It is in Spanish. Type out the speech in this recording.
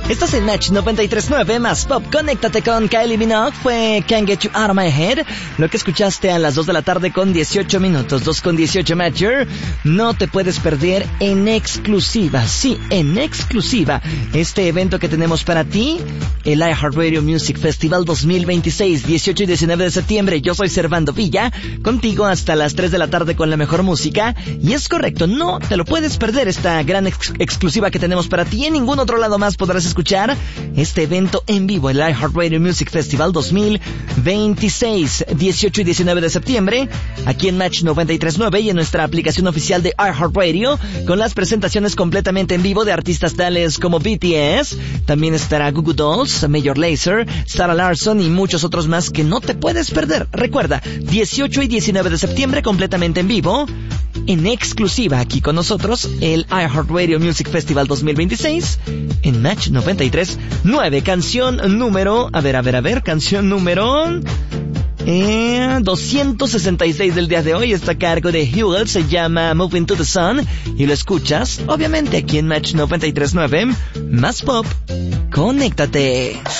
Estás en Match 93.9 más pop. Conéctate con Kylie Minogue. Fue Can't Get You Out of My Head. Lo que escuchaste a las 2 de la tarde con 18 minutos. 2:18 Matcher. No te puedes perder en exclusiva. Sí, en exclusiva. Este evento que tenemos para ti. El iHeartRadio Music Festival 2026. 18 y 19 de septiembre. Yo soy Servando Villa. Contigo hasta las 3 de la tarde con la mejor música. Y es correcto, no te lo puedes perder esta gran exclusiva que tenemos para ti. En ningún otro lado más podrás escuchar este evento en vivo, el iHeartRadio Music Festival 2026, 18 y 19 de septiembre, aquí en Match 93.9 y en nuestra aplicación oficial de iHeartRadio, con las presentaciones completamente en vivo de artistas tales como BTS, también estará Goo Goo Dolls, Major Lazer, Sarah Larson y muchos otros más que no te puedes perder. Recuerda, 18 y 19 de septiembre completamente en vivo, en exclusiva aquí con nosotros, el iHeartRadio Music Festival 2026 en Match 93.9. Canción número, canción número 266 del día de hoy. Está a cargo de Hewell, se llama Moving to the Sun y lo escuchas obviamente aquí en Match 93.9 más pop. Conéctate.